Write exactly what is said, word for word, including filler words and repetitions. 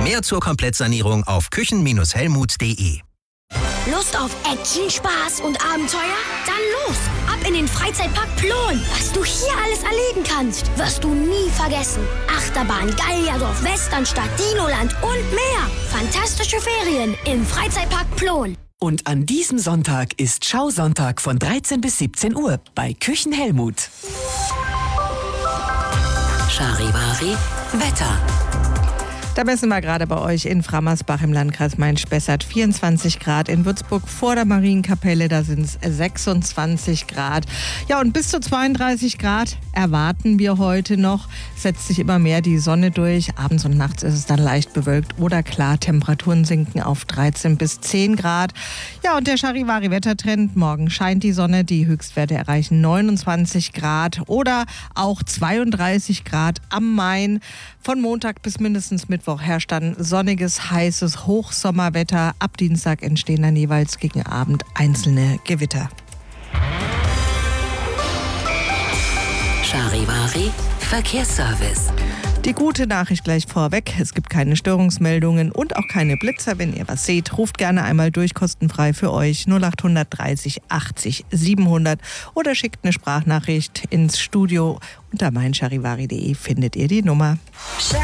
Mehr zur Komplettsanierung auf küchen Bindestrich helmut punkt de. Lust auf Action, Spaß und Abenteuer? Dann los! Ab in den Freizeitpark Plon! Was du hier alles erleben kannst, wirst du nie vergessen. Achterbahn, Gallierdorf, Westernstadt, Dinoland und mehr. Fantastische Ferien im Freizeitpark Plon. Und an diesem Sonntag ist Schausonntag von dreizehn bis siebzehn Uhr bei Küchen Helmut. Charivari Wetter. Da messen wir gerade bei euch in Frammersbach im Landkreis Main-Spessart vierundzwanzig Grad. In Würzburg vor der Marienkapelle, da sind es sechsundzwanzig Grad. Ja, und bis zu zweiunddreißig Grad erwarten wir heute noch. Setzt sich immer mehr die Sonne durch. Abends und nachts ist es dann leicht bewölkt oder klar. Temperaturen sinken auf dreizehn bis zehn Grad. Ja, und der Charivari-Wettertrend. Morgen scheint die Sonne. Die Höchstwerte erreichen neunundzwanzig Grad oder auch zweiunddreißig Grad am Main. Von Montag bis mindestens Mittwoch herrscht dann sonniges, heißes Hochsommerwetter. Ab Dienstag entstehen dann jeweils gegen Abend einzelne Gewitter. Charivari Verkehrsservice. Die gute Nachricht gleich vorweg. Es gibt keine Störungsmeldungen und auch keine Blitzer. Wenn ihr was seht, ruft gerne einmal durch, kostenfrei für euch null acht dreißig achtzig siebenhundert oder schickt eine Sprachnachricht ins Studio. Unter mein charivari punkt de findet ihr die Nummer.